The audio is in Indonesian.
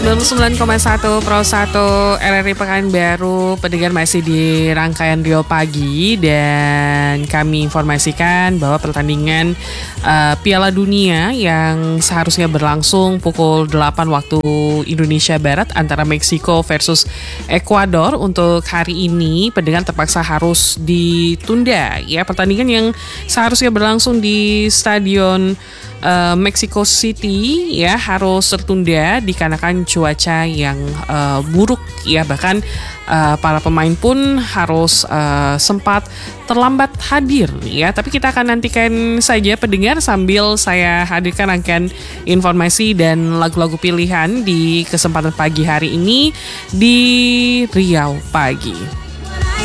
99,1 Pro 1 RRI Pekanbaru. Pendengar masih di rangkaian Rio Pagi, dan kami informasikan bahwa pertandingan Piala Dunia yang seharusnya berlangsung pukul 8 waktu Indonesia Barat antara Meksiko versus Ekuador untuk hari ini, pendengar terpaksa harus ditunda ya. Pertandingan yang seharusnya berlangsung di Stadion Mexico City ya harus tertunda dikarenakan cuaca yang buruk ya. Bahkan para pemain pun harus sempat terlambat hadir ya. Tapi kita akan nantikan saja pendengar sambil saya hadirkan rangkaian informasi dan lagu-lagu pilihan di kesempatan pagi hari ini di Riau Pagi.